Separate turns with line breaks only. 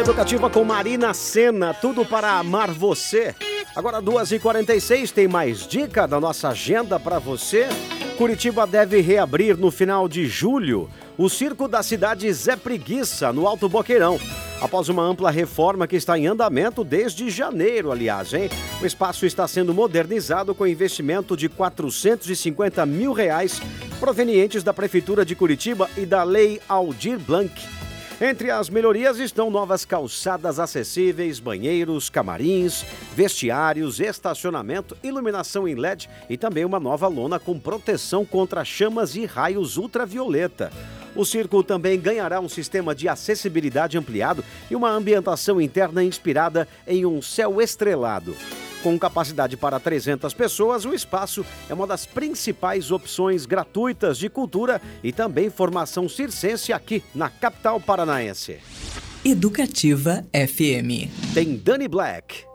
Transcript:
Educativa com Marina Sena, tudo para amar você. Agora 2h46, tem mais dica da nossa agenda para você. Curitiba deve reabrir no final de julho o Circo da Cidade Zé Preguiça, no Alto Boqueirão. Após uma ampla reforma que está em andamento desde janeiro, aliás, hein? O espaço está sendo modernizado com investimento de R$450 mil provenientes da Prefeitura de Curitiba e da Lei Aldir Blanc. Entre as melhorias estão novas calçadas acessíveis, banheiros, camarins, vestiários, estacionamento, iluminação em LED e também uma nova lona com proteção contra chamas e raios ultravioleta. O circo também ganhará um sistema de acessibilidade ampliado e uma ambientação interna inspirada em um céu estrelado. Com capacidade para 300 pessoas, o espaço é uma das principais opções gratuitas de cultura e também formação circense aqui na capital paranaense.
Educativa FM.
Tem Dani Black.